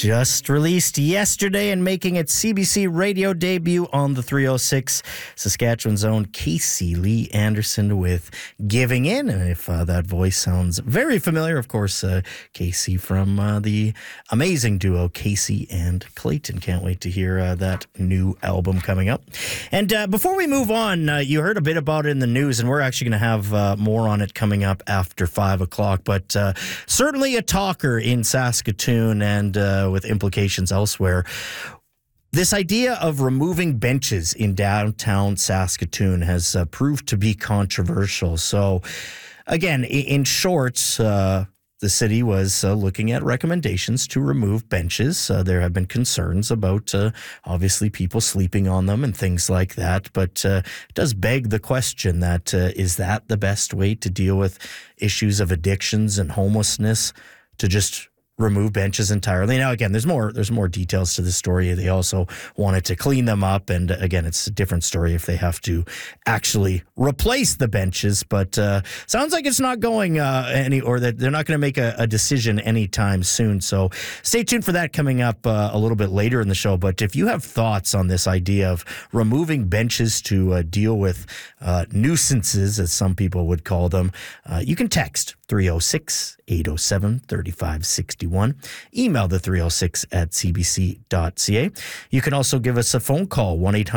Just released yesterday and making its CBC radio debut on the 306, Saskatchewan's own Casey Lee Anderson with Giving In. And if that voice sounds very familiar, of course, Casey from the amazing duo Casey and Clayton. Can't wait to hear that new album coming up. And before we move on, you heard a bit about it in the news, and we're actually going to have more on it coming up after 5 o'clock. But certainly a talker in Saskatoon and with implications elsewhere. This idea of removing benches in downtown Saskatoon has proved to be controversial. So, again, in short, the city was looking at recommendations to remove benches. There have been concerns about, obviously, people sleeping on them and things like that. But it does beg the question that is that the best way to deal with issues of addictions and homelessness, to just remove benches entirely? Now, again, there's more details to the story. They also wanted to clean them up, and again, it's a different story if they have to actually replace the benches. But sounds like it's not going or that they're not going to make a decision anytime soon. So stay tuned for that coming up a little bit later in the show. But if you have thoughts on this idea of removing benches to deal with nuisances, as some people would call them, you can text 306-807-3561. Email the 306 at cbc.ca. You can also give us a phone call,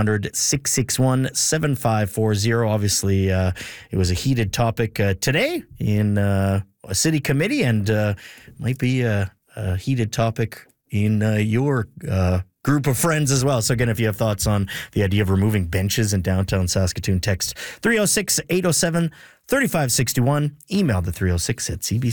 1-800-661-7540. Obviously, it was a heated topic today in a city committee, and might be a heated topic in your group of friends as well. So again, if you have thoughts on the idea of removing benches in downtown Saskatoon, text 306-807-3561. Email the 306 at cbc.